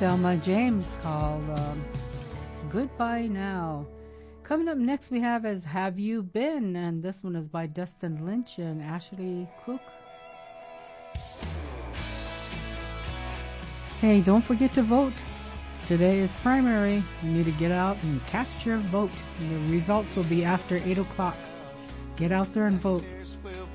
Thelma James called Goodbye Now. Coming up next we have is Have You Been? And this one is by Dustin Lynch and Ashley Cook. Hey, don't forget to vote. Today is primary. You need to get out and cast your vote. The results will be after 8 o'clock. Get out there and vote.